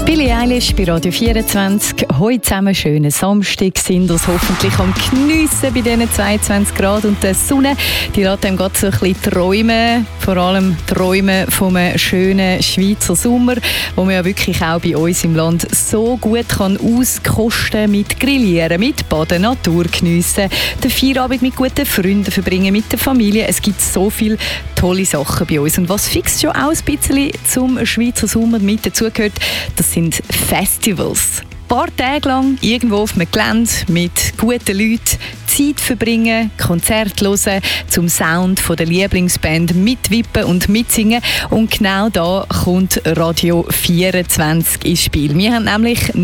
Billie Eilish bei Radio 24. Heute zusammen schönen Samstag, sind uns hoffentlich am Geniessen bei diesen 22 Grad und der Sonne. Die lässt einem gerade so ein bisschen träumen, vor allem träumen vom schönen Schweizer Sommer, wo man ja wirklich auch bei uns im Land so gut kann auskosten mit Grillieren, mit Baden, Natur geniessen, den Feierabend mit guten Freunden verbringen, mit der Familie. Es gibt so viele tolle Sachen bei uns. Und was fix schon auch ein bisschen zum Schweizer Sommer mit dazugehört, das sind Festivals. Ein paar Tage lang irgendwo auf einem Gelände mit guten Leuten Zeit verbringen, Konzerte hören, zum Sound von der Lieblingsband mitwippen und mitsingen. Und genau da kommt Radio 24 ins Spiel. Wir haben nämlich